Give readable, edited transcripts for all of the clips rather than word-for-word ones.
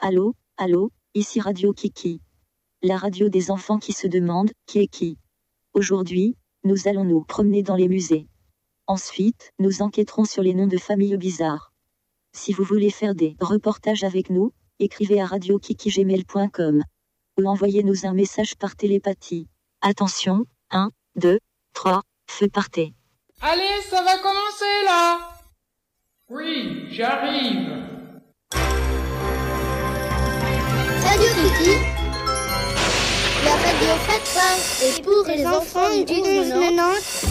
Allô, allô, ici Radio Kiki. La radio des enfants qui se demandent qui est qui. Aujourd'hui, nous allons nous promener dans les musées. Ensuite, nous enquêterons sur les noms de familles bizarres. Si vous voulez faire des reportages avec nous, écrivez à radiokikigmail.com ou envoyez-nous un message par télépathie. Attention, 1, 2, 3, feu partez. Allez, ça va commencer là! Oui, j'arrive! Radio Kiki, la radio faite par et pour les enfants du 90.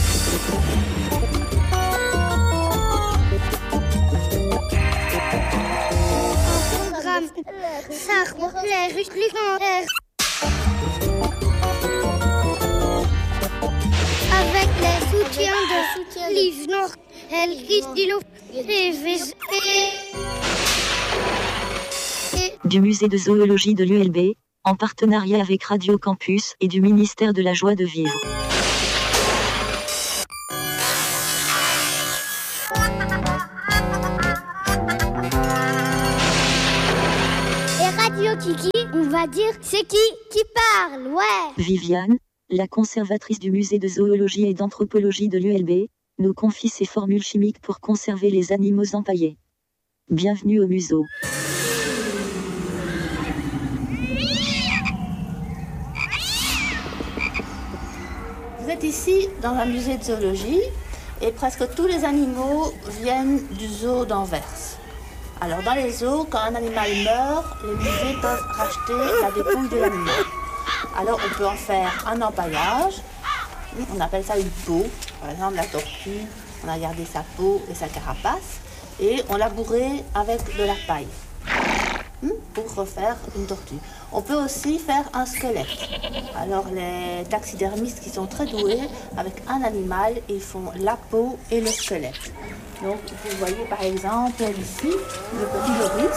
Programme, ça, les rues, avec les soutiens de Livnor, Elgis Dilo du musée de zoologie de l'ULB, en partenariat avec Radio Campus et du ministère de la Joie de Vivre. Et Radio Kiki, on va dire c'est qui parle, ouais. Viviane, la conservatrice du musée de zoologie et d'anthropologie de l'ULB, nous confie ses formules chimiques pour conserver les animaux empaillés. Bienvenue au museau. Vous êtes ici dans un musée de zoologie et presque tous les animaux viennent du zoo d'Anvers. Alors dans les zoos, quand un animal meurt, les musées peuvent racheter la dépouille de l'animal. Alors on peut en faire un empaillage, on appelle ça une peau. Par exemple la tortue, on a gardé sa peau et sa carapace et on l'a bourré avec de la paille pour refaire une tortue. On peut aussi faire un squelette. Alors les taxidermistes qui sont très doués, avec un animal, ils font la peau et le squelette. Donc vous voyez par exemple ici le petit loris.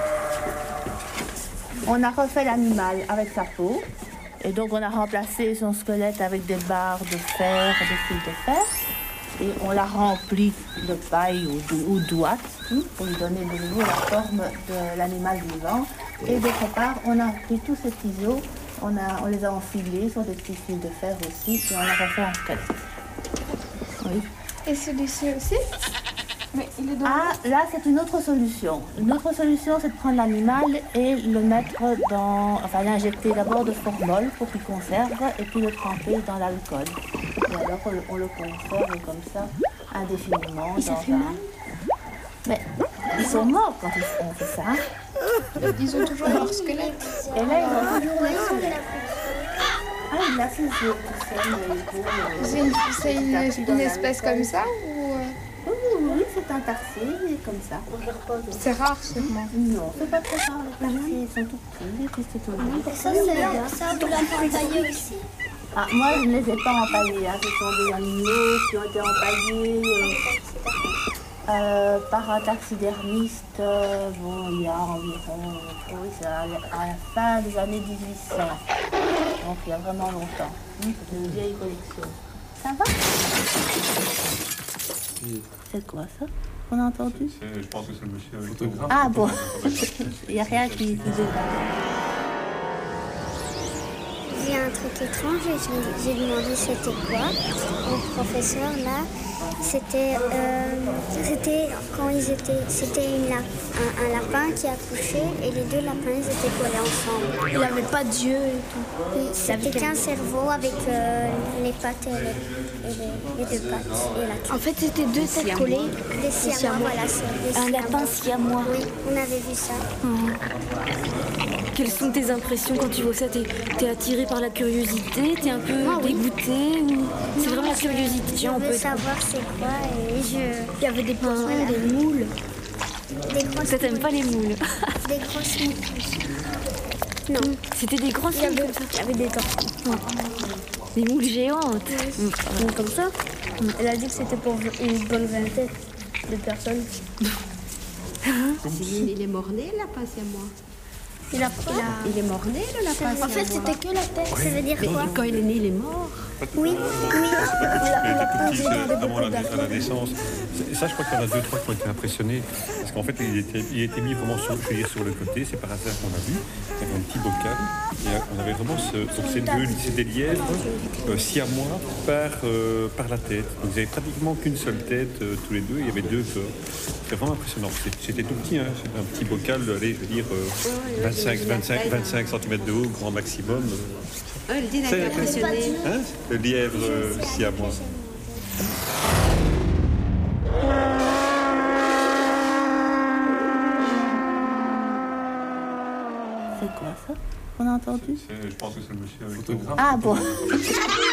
On a refait l'animal avec sa peau et donc on a remplacé son squelette avec des barres de fer, des fils de fer. Et on l'a rempli de paille ou d'ouate pour lui donner de nouveau la forme de l'animal vivant. Et d'autre part, on a pris tous ces petits os, on les a enfilés sur des petits fils de fer aussi, et on a refait un squelette. Oui. Et celui-ci aussi? Mais il est dans là c'est une autre solution. Une autre solution, c'est de prendre l'animal et le mettre l'injecter d'abord de formol pour qu'il conserve et puis le tremper dans l'alcool. Et alors on le conserve comme ça indéfiniment. Et ça fait mal? Mais ils sont morts quand on fait ça. Ils ont toujours leur squelette. Et là ils ont toujours leur squelette. Ah, là C'est une espèce comme ça ou... Oui, c'est un tarsier comme ça. C'est rare sûrement. Non, c'est pas très rare. Les tarsiers, ils sont tout petits. C'est tout. Ça, vous l'avez empaillé aussi? Ah, moi, je ne les ai pas empaillés. Ce sont des animaux qui ont été empaillés par un taxidermiste. Il y a environ, c'est à la fin des années 1800. Donc, il y a vraiment longtemps. C'est une vieille collection. Ça va? C'est quoi ça qu'on a entendu? Je pense que c'est le monsieur avec photographe. Ah bon, il n'y a rien qui dérange. Il y a un truc étrange et j'ai demandé c'était quoi. Le professeur là, c'était quand ils étaient, c'était un lapin qui a couché et les deux lapins ils étaient collés ensemble. Il n'avait pas d'yeux et tout. C'était qu'un cerveau avec les pattes et les deux pattes et la queue. En fait c'était deux têtes collées. Des siamois, voilà, c'est des Un lapin siamois. Oui, on avait vu ça. Quelles sont tes impressions quand tu vois ça? T'es attiré par la curiosité? T'es un peu dégoûté ou... C'est vraiment la curiosité. Je veux savoir c'est quoi et Il y avait des poissons, des moules. Ça t'aime pas les moules? Des grosses moules. Non. C'était des grosses moules comme ça? Il y avait des tortues. Des moules géantes. Comme ça. Elle a dit que c'était pour une bonne vingtaine de personnes. Il est mort-né, le lapin, c'est moi. Il est mort-né, le lapin. En fait, c'était que la tête. Ça veut dire quoi? Quand il est né, il est mort. Oui, oui. Avant la naissance. Ça, je crois qu'il y en a 2-3 qui ont été impressionnés. Parce qu'en fait, il était mis vraiment sur le côté. C'est par hasard qu'on a vu. Il y avait un petit bocal. Et on avait vraiment c'est des lièvres siamois par la tête. Donc, ils n'avaient pratiquement qu'une seule tête tous les deux. Il y avait 2 corps. C'était vraiment impressionnant. C'était tout petit, hein. C'était un petit bocal, allez, je veux dire, 25 cm de haut, grand maximum. Le dîner a été impressionné. Hein, le lièvre siamois. C'est quoi ça qu'on a entendu? Je pense que c'est le monsieur avec le Ah bon.